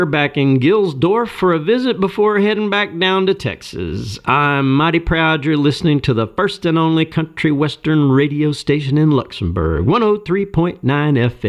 We're back in Gilsdorf for a visit before heading back down to Texas. I'm mighty proud you're listening to the first and only country western radio station in Luxembourg, 103.9 FM.